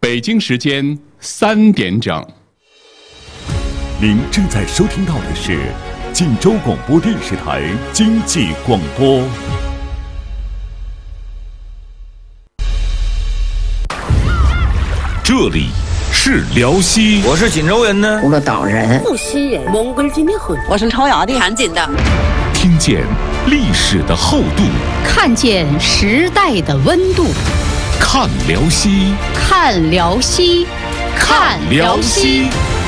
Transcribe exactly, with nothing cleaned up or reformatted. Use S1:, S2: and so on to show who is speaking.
S1: 北京时间三点整。
S2: 您正在收听到的是晋州广播电视台经济广播。这里是辽西，
S3: 我是锦州人呢，
S4: 除了岛人、
S5: 无锡人、蒙古人的很，
S4: 我是朝阳的、
S5: 韩锦的，
S2: 听见历史的厚度，
S6: 看见时代的温度，
S2: 看辽西，
S6: 看辽西，看辽西。